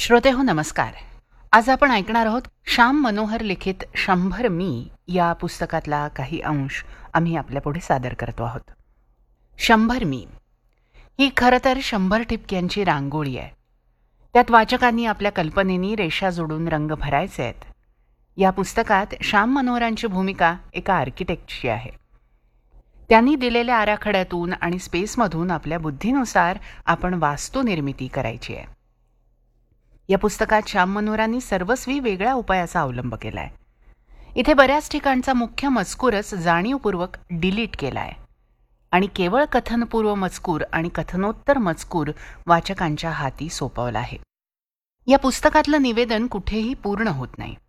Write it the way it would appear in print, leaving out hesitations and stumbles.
श्रोतेहो नमस्कार. आज आपण ऐकणार आहोत श्याम मनोहर लिखित 100 मी या पुस्तकातला काही अंश आम्ही आपल्यापुढे सादर करतो आहोत. 100 मी ही खरं तर 100 ठिपक्यांची रांगोळी आहे. त्यात वाचकांनी आपल्या कल्पनेनी रेषा जोडून रंग भरायचे आहेत. या पुस्तकात श्याम मनोहरांची भूमिका एका आर्किटेक्टची आहे. त्यांनी दिलेल्या आराखड्यातून आणि स्पेसमधून आपल्या बुद्धीनुसार आपण वास्तुनिर्मिती करायची आहे. या पुस्तकात श्याम मनोहरांनी सर्वस्वी वेगळ्या उपायाचा अवलंब केलाय. इथे बऱ्याच ठिकाणचा मुख्य मजकूरच जाणीवपूर्वक डिलीट केलाय आणि केवळ कथनपूर्व मजकूर आणि कथनोत्तर मजकूर वाचकांच्या हाती सोपवला आहे. या पुस्तकातलं निवेदन कुठेही पूर्ण होत नाही.